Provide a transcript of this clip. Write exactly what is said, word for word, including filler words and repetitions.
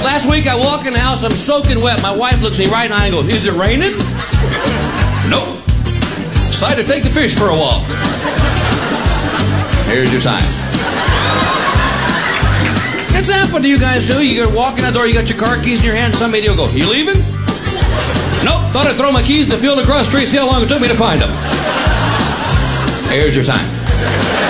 Last week I walk in the house, I'm soaking wet. My wife looks me right in the eye and goes, "Is it raining?" "Nope. Decided to take the fish for a walk." Here's your sign. It's happened to you guys too. You're walking out the door, you got your car keys in your hand, somebody will go, "You leaving?" "Nope. Thought I'd throw my keys in the field across the street, see how long it took me to find them." Here's your sign.